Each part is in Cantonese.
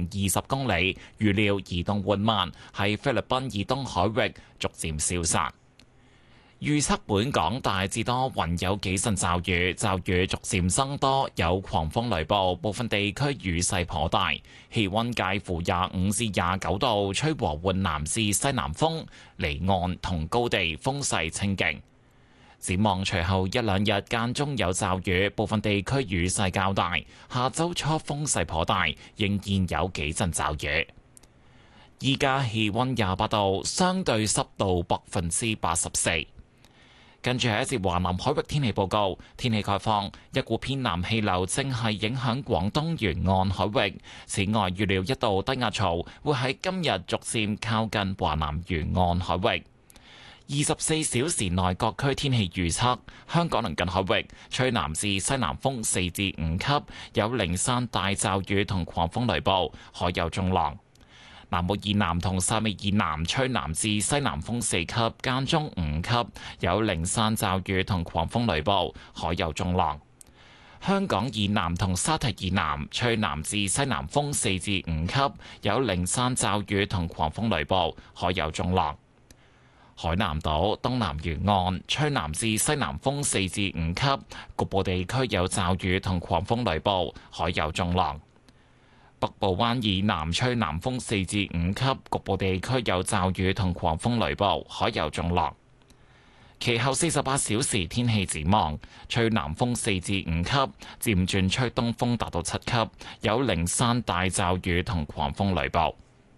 20公里，預料移動緩慢，喺菲律賓以東海域逐漸消散。預測本港大致多雲，有幾陣驟雨，驟雨逐漸增多，有狂風雷暴，部分地區雨勢頗大。氣溫介乎25至29度，吹和緩南至西南風，離岸同高地風勢清勁。展望隨後一兩日間中有驟雨，部分地區雨勢較大。下週初風勢頗大，仍然有幾陣驟雨。依家氣溫28度，相對濕度84%。跟住係一節華南海域天氣報告，天氣概況，一股偏南氣流正係影響廣東沿岸海域。此外，預料一道低壓槽會喺今日逐漸靠近華南沿岸海域。24小時內各區天氣預測：香港鄰近海域吹南至西南風4至5級，有零散大驟雨同狂風雷暴，海有中浪。南澳以南同汕尾以南吹南至西南風4級，間中5級，有零散驟雨同狂風雷暴，海有中浪。香港以南同沙堤以南吹南至西南風4至5級，有零散驟雨同狂風雷暴，海有中浪。海南島東南沿岸吹南至西南風4至5級，局部地區有驟雨同狂風雷暴，海有中浪。北部灣以南吹南風4至5級，局部地區有驟雨同狂風雷暴，海有中浪。其後48小時天氣展望，吹南風4至5級，漸轉吹東風達到7級，有零散大驟雨同狂風雷暴。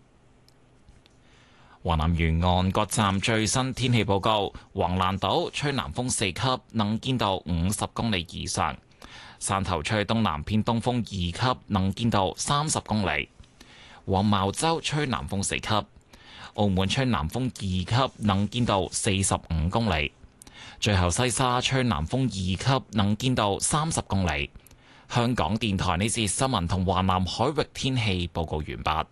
華南沿岸各站最新天氣報告：橫瀾島吹南風4級，能見度50公里以上。汕頭吹東南偏東風2級，能見度30公里；黃茅洲吹南風4級；澳門吹南風2級，能見度45公里；最後西沙吹南風2級，能見度30公里。香港電台呢節新聞同華南海域天氣報告完畢。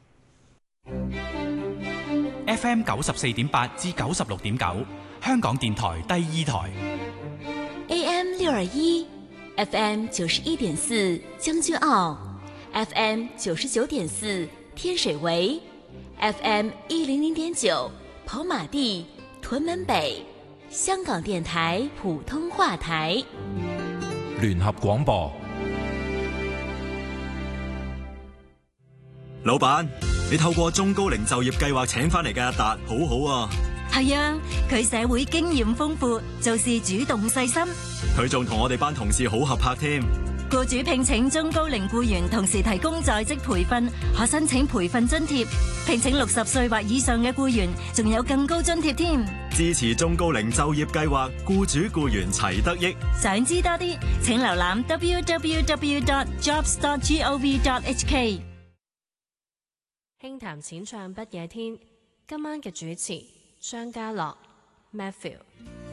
FM 94.8至96.9，香港電台第二台。 AM 621。FM 91.4將軍澳 ，FM 99.4天水圍 ，FM 100.9跑馬地屯門北，香港電台普通話台。 聯合廣播。 老闆，你透過中高齡就業計劃請翻嚟嘅阿達，好好啊。 係啊，佢社會經驗豐富，做事主動細心。 佢仲同我哋班同事好合拍添。 僱主聘請中高齡僱員，同時提供在職培訓，可申請培訓津貼。聘請60歲或以上嘅僱員，仲有更高津貼添。 支持中高齡就業計劃，僱主僱員齊得益。 想知多啲，請瀏覽 www.jobs.gov.hk。 輕談淺唱不夜天，今晚嘅主持張家樂 Matthew。